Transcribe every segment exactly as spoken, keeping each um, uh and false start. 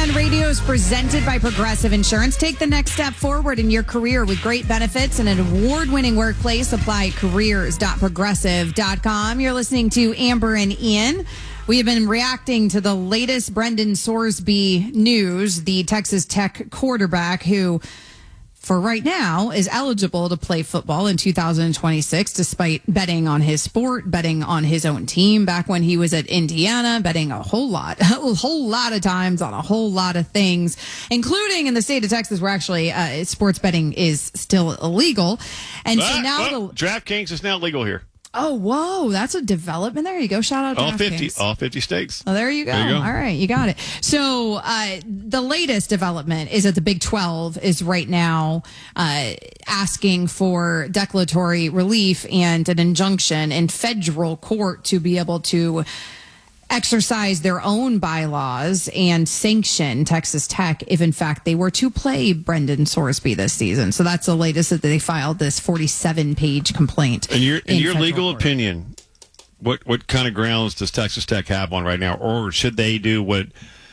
Fan Radio is presented by Progressive Insurance. Take the next step forward in your career with great benefits and an award-winning workplace. Apply at careers dot progressive dot com. You're listening to Amber and Ian. We have been reacting to the latest Brendan Sorsby news, the Texas Tech quarterback who, for right now, is eligible to play football in two thousand twenty-six, despite betting on his sport, betting on his own team back when he was at Indiana, betting a whole lot, a whole lot of times on a whole lot of things, including in the state of Texas where actually uh, sports betting is still illegal. And so ah, now well, the DraftKings is now legal here. Oh, whoa. That's a development. There you go. Shout out to all fifty, all fifty states. Oh, there you go. There you go. All right. You got it. So uh, the latest development is that the Big twelve is right now uh, asking for declaratory relief and an injunction in federal court to be able to exercise their own bylaws and sanction Texas Tech if, in fact, they were to play Brendan Sorsby this season. So that's the latest that they filed this forty-seven page complaint. In your, in in your legal court. opinion, what what kind of grounds does Texas Tech have on right now, or should they do what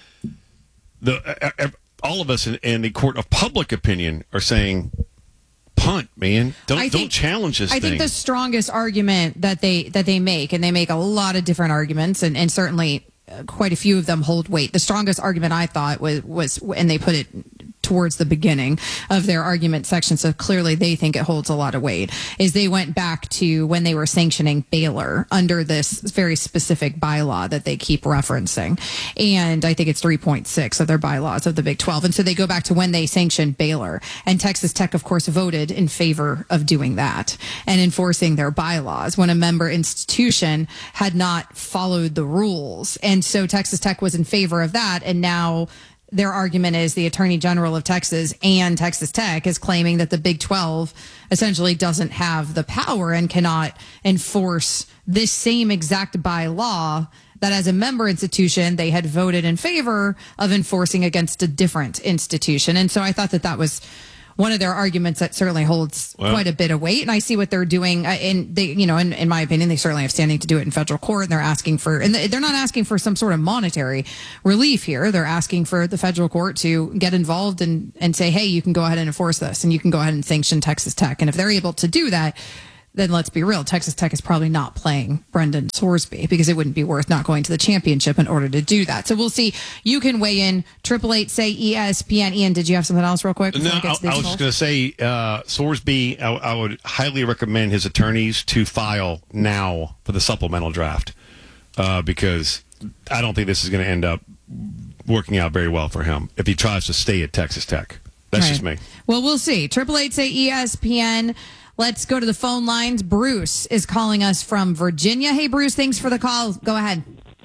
the uh, uh, all of us in, in the court of public opinion are saying? Punt, man. Don't think, don't challenge this I thing. think the strongest argument that they that they make, and they make a lot of different arguments, and, and certainly uh, quite a few of them hold weight. The strongest argument I thought was was, and they put it towards the beginning of their argument section, so clearly they think it holds a lot of weight, is they went back to when they were sanctioning Baylor under this very specific bylaw that they keep referencing. And I think it's three point six of their bylaws of the Big twelve. And so they go back to when they sanctioned Baylor. And Texas Tech, of course, voted in favor of doing that and enforcing their bylaws when a member institution had not followed the rules. And so Texas Tech was in favor of that. And now their argument is the Attorney General of Texas and Texas Tech is claiming that the Big twelve essentially doesn't have the power and cannot enforce this same exact bylaw that as a member institution, they had voted in favor of enforcing against a different institution. And so I thought that that was one of their arguments that certainly holds well, quite a bit of weight. And I see what they're doing. Uh, and they, you know, in, in my opinion, they certainly have standing to do it in federal court. And they're asking for, and they're not asking for some sort of monetary relief here. They're asking for the federal court to get involved and, and say, hey, you can go ahead and enforce this and you can go ahead and sanction Texas Tech. And if they're able to do that, then let's be real. Texas Tech is probably not playing Brendan Sorsby because it wouldn't be worth not going to the championship in order to do that. So we'll see. You can weigh in. Triple eight say E S P N. Ian, did you have something else real quick? No, I, I was just going to say uh, Sorsby, I, I would highly recommend his attorneys to file now for the supplemental draft uh, because I don't think this is going to end up working out very well for him if he tries to stay at Texas Tech. That's right. Just me. Well, we'll see. Triple eight say E S P N. Let's go to the phone lines. Bruce is calling us from Virginia. Hey, Bruce, thanks for the call. Go ahead.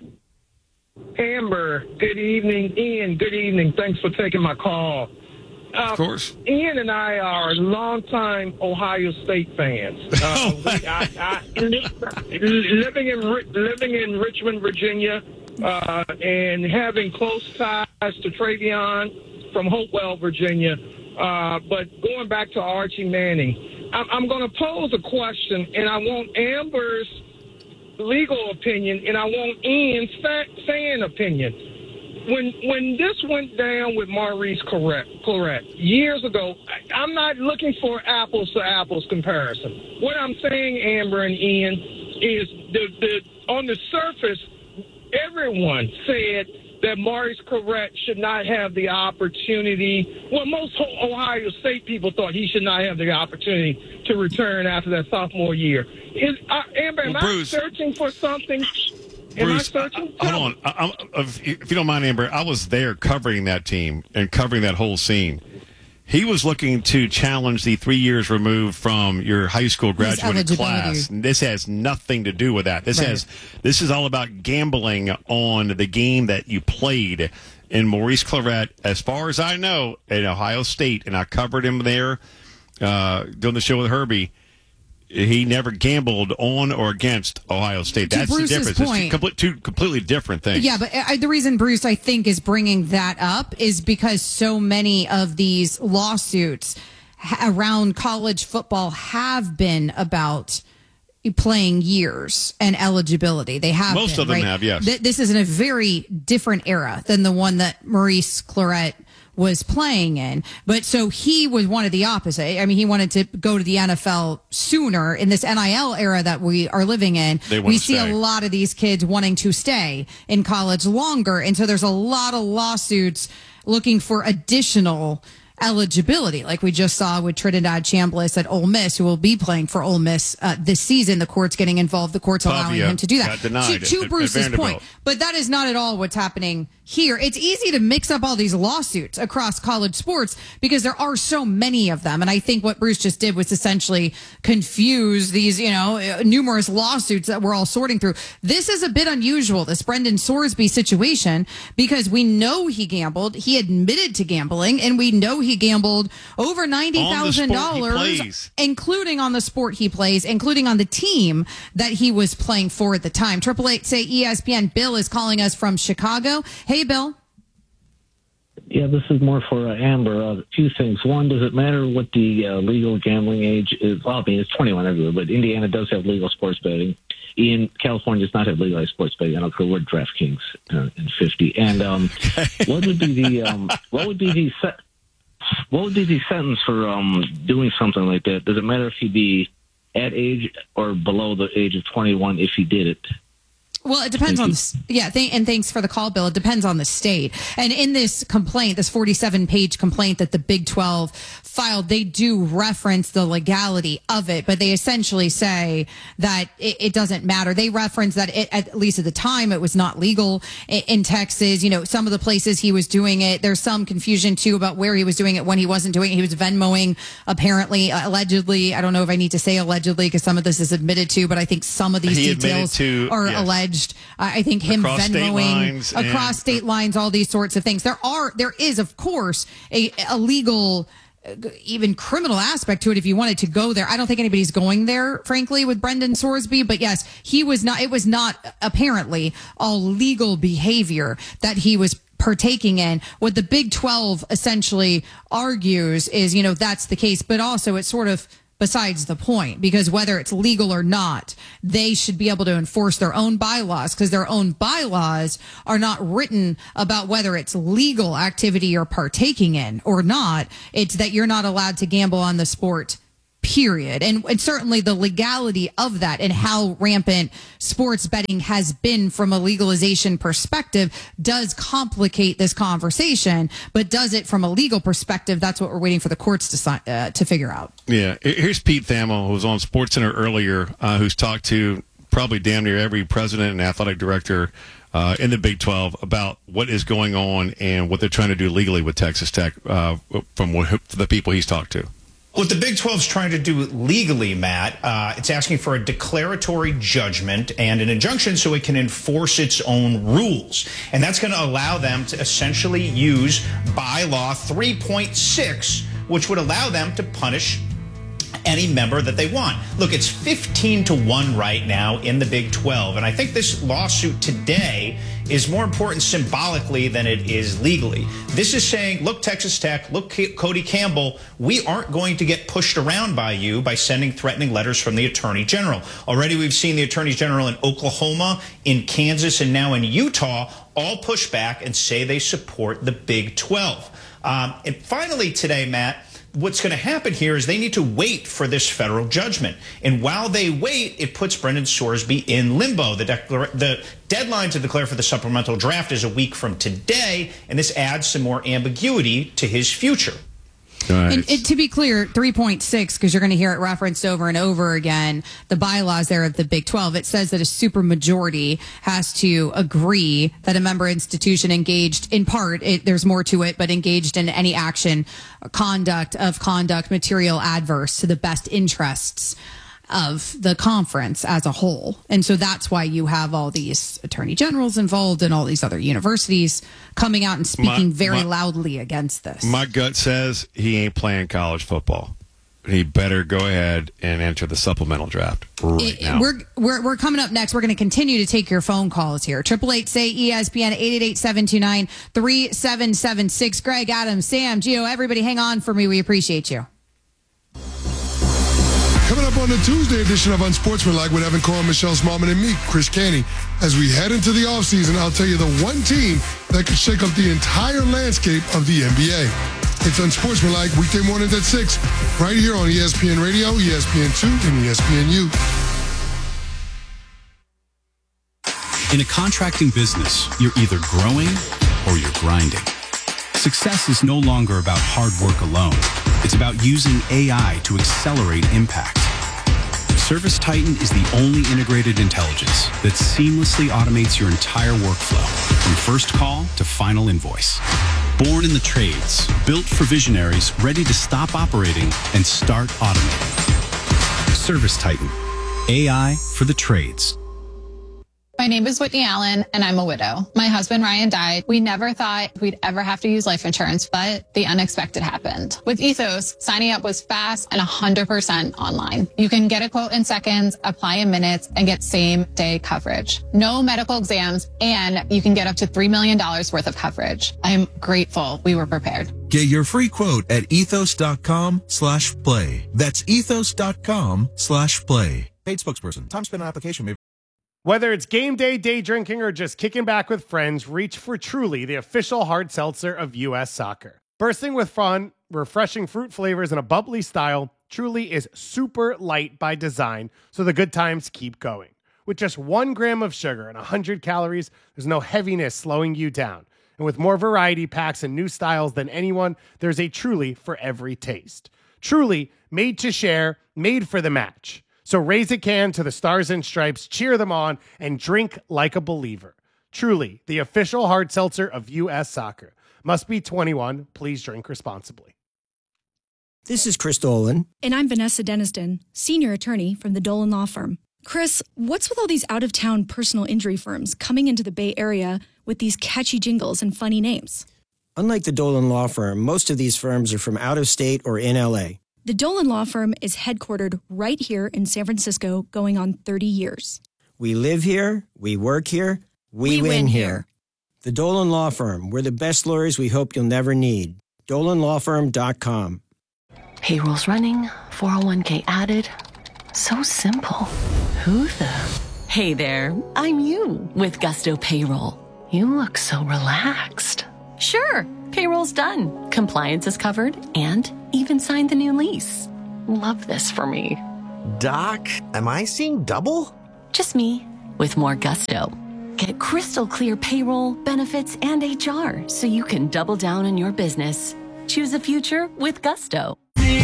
Amber, good evening. Ian, good evening. Thanks for taking my call. Uh, of course. Ian and I are longtime Ohio State fans. Uh, we, I, I, living in living in Richmond, Virginia, uh, and having close ties to Travion from Hopewell, Virginia. Uh, but going back to Archie Manning, I'm, I'm going to pose a question, and I want Amber's legal opinion, and I want Ian's fan opinion. When when this went down with Maurice Clarett years ago, I'm not looking for apples to apples comparison. What I'm saying, Amber and Ian, is the, the on the surface, everyone said that Maurice Clarett should not have the opportunity. Well, most Ohio State people thought he should not have the opportunity to return after that sophomore year. Is, uh, Amber, am well, Bruce, I searching for something? Am Bruce, I searching? I, hold on. I, I, if you don't mind, Amber, I was there covering that team and covering that whole scene. He was looking to challenge the three years removed from your high school graduating class. This has nothing to do with that. This right. has this is all about gambling on the game that you played. And Maurice Clarett, as far as I know, at Ohio State, and I covered him there uh, doing the show with Herbie. He never gambled on or against Ohio State. To That's Bruce's the difference. Point, it's complete, two completely different things. Yeah, but I, the reason Bruce, I think, is bringing that up is because so many of these lawsuits ha- around college football have been about playing years and eligibility. They have most been, of them right? have, yes. Th- this is in a very different era than the one that Maurice Clarett was playing in. But so he was one of the opposite. I mean, he wanted to go to the N F L sooner. In this N I L era that we are living in, we see stay. a lot of these kids wanting to stay in college longer. And so there's a lot of lawsuits looking for additional eligibility, like we just saw with Trinidad Chambliss at Ole Miss, who will be playing for Ole Miss uh, this season. The court's getting involved. The court's allowing Pavia him to do that. got denied To, to at- Bruce's at point, but that is not at all what's happening here. It's easy to mix up all these lawsuits across college sports because there are so many of them. And I think what Bruce just did was essentially confuse these, you know, numerous lawsuits that we're all sorting through. This is a bit unusual, this Brendan Sorsby situation, because we know he gambled. He admitted to gambling, and we know he gambled over ninety thousand dollars, including on the sport he plays, including on the team that he was playing for at the time. Triple eight say E S P N. Bill is calling us from Chicago. Hey, Bill. Yeah, this is more for uh, Amber. Uh, a few things. One, does it matter what the uh, legal gambling age is? Well, I mean, it's twenty-one everywhere, but Indiana does have legal sports betting. In California does not have legalized sports betting. I don't care what DraftKings uh, in fifty. And um, what would be the um, what would be the set? What would be the sentence for um, doing something like that? Does it matter if he be at age or below the age of twenty-one if he did it? Well, it depends on the, yeah, th- and thanks for the call, Bill. It depends on the state. And in this complaint, this forty-seven page complaint that the Big twelve filed, they do reference the legality of it, but they essentially say that it, it doesn't matter. They reference that it, at least at the time, it was not legal in, in Texas. You know, some of the places he was doing it, there's some confusion too about where he was doing it when he wasn't doing it. He was Venmoing, apparently, uh, allegedly. I don't know if I need to say allegedly because some of this is admitted to, but I think some of these He details to, are yes. alleged. I think him across state Venmoing lines across and- state lines, all these sorts of things. There are, there is, of course, a, a legal, uh, even criminal aspect to it if you wanted to go there. I don't think anybody's going there, frankly, with Brendan Sorsby. But yes, he was not, it was not apparently all legal behavior that he was partaking in. What the Big twelve essentially argues is, you know, that's the case, but also it's sort of besides the point, because whether it's legal or not, they should be able to enforce their own bylaws, because their own bylaws are not written about whether it's legal activity you're partaking in or not. It's that you're not allowed to gamble on the sport, period. And, and certainly the legality of that and how rampant sports betting has been from a legalization perspective does complicate this conversation, but does it from a legal perspective? That's what we're waiting for the courts to si- uh, to figure out. Yeah. Here's Pete Thamel, who was on SportsCenter earlier, uh, who's talked to probably damn near every president and athletic director uh, in the Big twelve about what is going on and what they're trying to do legally with Texas Tech uh, from what, the people he's talked to. What the Big twelve is trying to do legally, Matt, uh, it's asking for a declaratory judgment and an injunction so it can enforce its own rules. And that's going to allow them to essentially use bylaw three point six, which would allow them to punish any member that they want. Look, it's fifteen to one right now in the Big twelve. And I think this lawsuit today is more important symbolically than it is legally. This is saying, look, Texas Tech, look, Cody Campbell, we aren't going to get pushed around by you by sending threatening letters from the Attorney General. Already we've seen the Attorney General in Oklahoma, in Kansas, and now in Utah all push back and say they support the Big twelve. Um, and finally today, Matt, what's going to happen here is they need to wait for this federal judgment. And while they wait, it puts Brendan Sorsby in limbo. The, declara- the deadline to declare for the supplemental draft is a week from today, and this adds some more ambiguity to his future. Right. And, and to be clear, three point six, because you're going to hear it referenced over and over again, the bylaws there of the Big twelve, it says that a supermajority has to agree that a member institution engaged in part, it, there's more to it, but engaged in any action, conduct of conduct material adverse to the best interests of the conference as a whole. And so that's why you have all these attorney generals involved and all these other universities coming out and speaking my, very my, loudly against this. My gut says he ain't playing college football. He better go ahead and enter the supplemental draft right it, now. We're, we're, we're coming up next. We're going to continue to take your phone calls here. Triple eight say E S P N eight eight eight, seven two nine, three seven seven six. Greg, Adam, Sam, Gio, everybody hang on for me. We appreciate you. Coming up on the Tuesday edition of Unsportsmanlike with Evan Cohen, Michelle Smallman, and me, Chris Canty. As we head into the offseason, I'll tell you the one team that could shake up the entire landscape of the N B A. It's Unsportsmanlike, weekday mornings at six, right here on E S P N Radio, E S P N two, and E S P N U. In a contracting business, you're either growing or you're grinding. Success is no longer about hard work alone. It's about using A I to accelerate impact. ServiceTitan is the only integrated intelligence that seamlessly automates your entire workflow, from first call to final invoice. Born in the trades, built for visionaries ready to stop operating and start automating. ServiceTitan, A I for the trades. My name is Whitney Allen, and I'm a widow. My husband, Ryan, died. We never thought we'd ever have to use life insurance, but the unexpected happened. With Ethos, signing up was fast and one hundred percent online. You can get a quote in seconds, apply in minutes, and get same-day coverage. No medical exams, and you can get up to three million dollars worth of coverage. I'm grateful we were prepared. Get your free quote at ethos.com slash play. That's ethos.com slash play. Paid spokesperson. Time spent on application may. Whether it's game day, day drinking, or just kicking back with friends, reach for Truly, the official hard seltzer of U S Soccer. Bursting with fun, refreshing fruit flavors, and a bubbly style, Truly is super light by design, so the good times keep going. With just one gram of sugar and one hundred calories, there's no heaviness slowing you down. And with more variety packs and new styles than anyone, there's a Truly for every taste. Truly, made to share, made for the match. So raise a can to the Stars and Stripes, cheer them on, and drink like a believer. Truly, the official hard seltzer of U S Soccer. Must be twenty-one. Please drink responsibly. This is Chris Dolan. And I'm Vanessa Deniston, senior attorney from the Dolan Law Firm. Chris, what's with all these out-of-town personal injury firms coming into the Bay Area with these catchy jingles and funny names? Unlike the Dolan Law Firm, most of these firms are from out of state or in L A. The Dolan Law Firm is headquartered right here in San Francisco, going on thirty years. We live here, we work here, we, we win, win here. here. The Dolan Law Firm, we're the best lawyers we hope you'll never need. dolan law firm dot com. Payroll's running, four oh one k added. So simple. Who the? Hey there, I'm you with Gusto Payroll. You look so relaxed. Sure, payroll's done. Compliance is covered and even signed the new lease. Love this for me. Doc, am I seeing double? Just me with more gusto. Get crystal clear payroll, benefits, and H R so you can double down on your business. Choose a future with Gusto.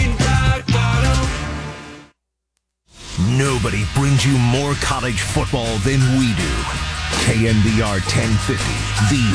Nobody brings you more college football than we do. K N B R ten fifty, the